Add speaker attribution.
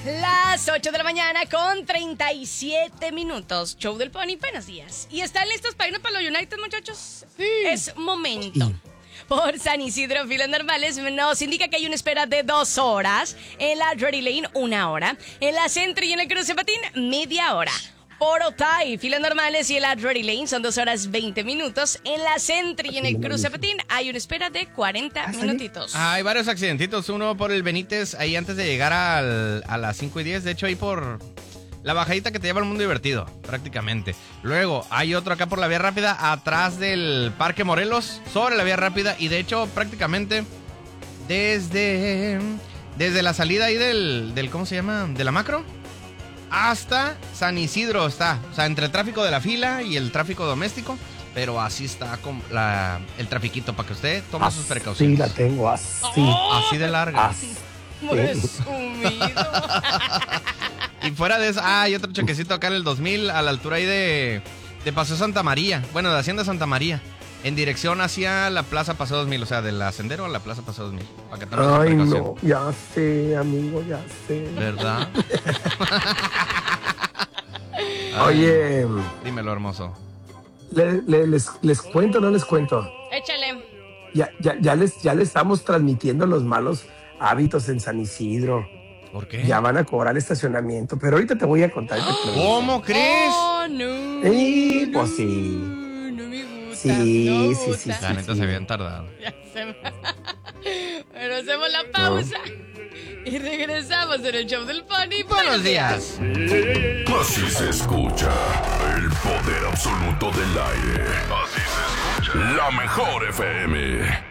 Speaker 1: Las 8 de la mañana con 37 minutos. Show del Pony, buenos días. ¿Y están listos para irnos para los United, muchachos? Sí. Es momento. Sí. Por San Isidro, filas normales nos indica que hay una espera de 2 horas. En la Drury Lane, 1 hora. En la Centro y en el Cruce Patín, media hora. Por Otay, filas normales y en la Drury Lane son 2 horas 20 minutos. En la Centro y en el Cruce Patín hay una espera de 40 minutitos.
Speaker 2: Hay varios accidentitos. Uno por el Benítez, ahí antes de llegar a las 5:10. De hecho, ahí por la bajadita que te lleva al mundo divertido, prácticamente. Luego, hay otro acá por la vía rápida, atrás del Parque Morelos, sobre la vía rápida. Y de hecho, prácticamente desde la salida ahí del ¿cómo se llama? De la Macro hasta San Isidro está. O sea, entre el tráfico de la fila y el tráfico doméstico. Pero así está con el trafiquito para que usted tome sus precauciones.
Speaker 3: Sí, la tengo así.
Speaker 2: Así de larga.
Speaker 1: Presumido.
Speaker 2: Y fuera de eso, hay otro choquecito acá en el 2000, a la altura ahí de Paseo Santa María. Bueno, de Hacienda Santa María. En dirección hacia la Plaza Paseo 2000. O sea, del Ascendero a la Plaza Paseo 2000. Para que tomes
Speaker 3: Ay,
Speaker 2: precaución.
Speaker 3: no, ya sé, amigo, ya sé.
Speaker 2: ¿Verdad?
Speaker 3: Oye.
Speaker 2: Dímelo, hermoso.
Speaker 3: ¿Les cuento o no les cuento?
Speaker 1: Échale.
Speaker 3: Ya le estamos transmitiendo los malos hábitos en San Isidro.
Speaker 2: ¿Por qué?
Speaker 3: Ya van a cobrar estacionamiento, pero ahorita te voy a contar.
Speaker 2: ¿Cómo crees?
Speaker 1: Oh, no.
Speaker 3: Pues sí.
Speaker 1: No me gusta.
Speaker 3: Sí.
Speaker 2: La neta se habían tardado.
Speaker 1: Ya se Pero hacemos la pausa. Y regresamos en el Show del Pony.
Speaker 2: Buenos días.
Speaker 4: Así se escucha el poder absoluto del aire. Así se escucha la mejor FM.